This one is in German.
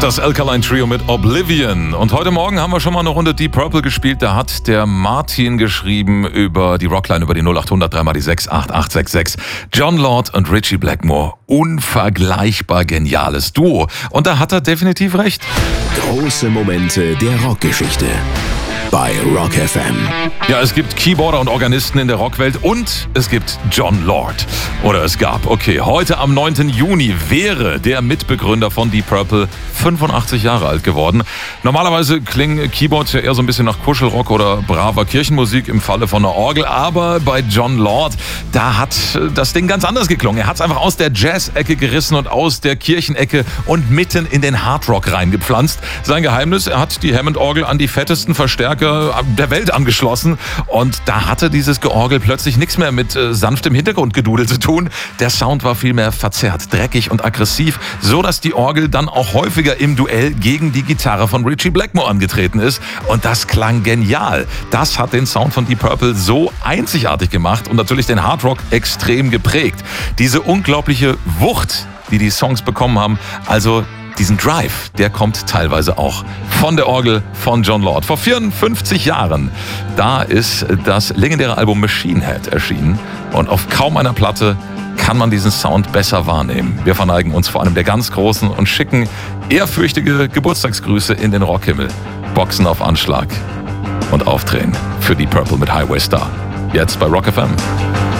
Das Alkaline Trio mit Oblivion. Und heute Morgen haben wir schon mal eine Runde Deep Purple gespielt. Da hat der Martin geschrieben über die Rockline, über die 0800 3 mal die 6 8866. Jon Lord und Ritchie Blackmore. Unvergleichbar geniales Duo. Und da hat er definitiv recht. Große Momente der Rockgeschichte bei Rock FM. Ja, es gibt Keyboarder und Organisten in der Rockwelt und es gibt Jon Lord. Oder es gab, okay, heute am 9. Juni wäre der Mitbegründer von Deep Purple 85 Jahre alt geworden. Normalerweise klingen Keyboards ja eher so ein bisschen nach Kuschelrock oder braver Kirchenmusik im Falle von einer Orgel. Aber bei Jon Lord, da hat das Ding ganz anders geklungen. Er hat es einfach aus der Jazz-Ecke gerissen und aus der Kirchenecke und mitten in den Hardrock reingepflanzt. Sein Geheimnis, er hat die Hammond-Orgel an die fettesten Verstärker der Welt angeschlossen und da hatte dieses Georgel plötzlich nichts mehr mit sanftem Hintergrundgedudel zu tun. Der Sound war vielmehr verzerrt, dreckig und aggressiv, so dass die Orgel dann auch häufiger im Duell gegen die Gitarre von Ritchie Blackmore angetreten ist und das klang genial. Das hat den Sound von Deep Purple so einzigartig gemacht und natürlich den Hardrock extrem geprägt. Diese unglaubliche Wucht, die die Songs bekommen haben, also diesen Drive, der kommt teilweise auch von der Orgel von Jon Lord. Vor 54 Jahren, da ist das legendäre Album Machine Head erschienen und auf kaum einer Platte kann man diesen Sound besser wahrnehmen. Wir verneigen uns vor einem der ganz großen und schicken, ehrfürchtige Geburtstagsgrüße in den Rockhimmel. Boxen auf Anschlag und aufdrehen für Deep Purple mit Highway Star. Jetzt bei Rock FM.